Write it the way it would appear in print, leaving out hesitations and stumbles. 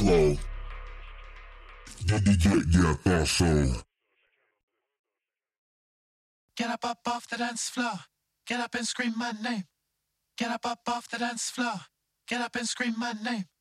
flow. Yeah, I thought so. Get up off the dance floor. Get up and scream my name. Get up off the dance floor. Get up and scream my name.